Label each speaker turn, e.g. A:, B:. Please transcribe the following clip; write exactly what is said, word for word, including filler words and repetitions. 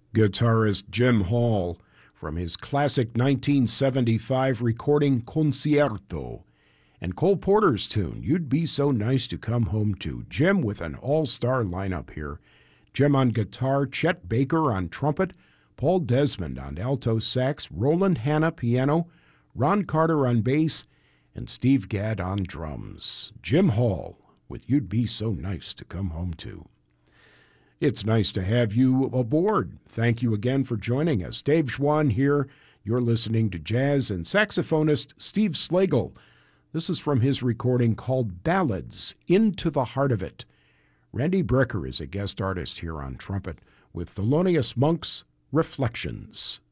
A: Guitarist Jim Hall from his classic nineteen seventy-five recording Concierto. And Cole Porter's tune, You'd Be So Nice to Come Home To. Jim with an all-star lineup here. Jim on guitar, Chet Baker on trumpet, Paul Desmond on alto sax, Roland Hanna piano, Ron Carter on bass, and Steve Gadd on drums. Jim Hall with You'd Be So Nice to Come Home To. It's nice to have you aboard. Thank you again for joining us. Dave Schwann here. You're listening to jazz and saxophonist Steve Slagle. This is from his recording called Ballads, Into the Heart of It. Randy Brecker is a guest artist here on trumpet with Thelonious Monk's Reflections.